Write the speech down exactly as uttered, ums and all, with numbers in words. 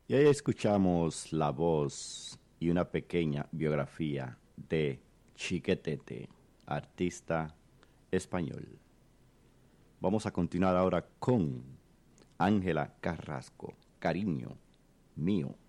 Y ahí escuchamos la voz y una pequeña biografía de Chiquetete, artista español. Vamos a continuar ahora con Ángela Carrasco, Cariño Mío.